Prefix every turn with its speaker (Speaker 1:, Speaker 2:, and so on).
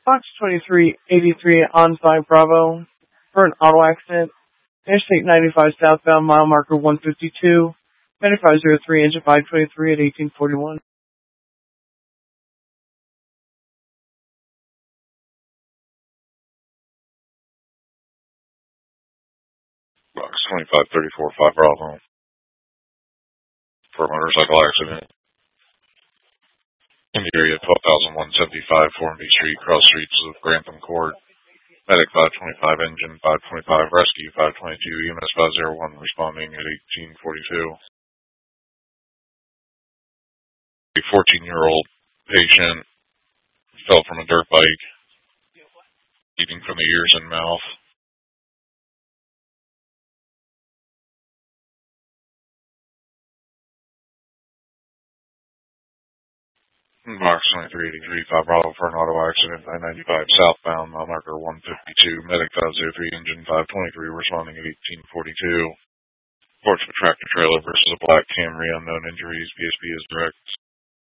Speaker 1: Box 2383 on 5 Bravo for an auto accident. Interstate 95 southbound, mile marker 152. 9503, engine 523 at 1841.
Speaker 2: Box 2534, 5 Bravo. For a motorcycle accident. In the area 12,175 Formby Street, cross streets of Grantham Court. Medic 525, engine 525, rescue 522, EMS 501, responding at 1842. A 14-year-old patient fell from a dirt bike, bleeding from the ears and mouth. Box 2383, 5 Bravo for an auto accident, I-95 southbound, mile marker 152, medic 503, engine 523, responding at 1842. Reports of a tractor trailer versus a black Camry, unknown injuries, BSB is direct.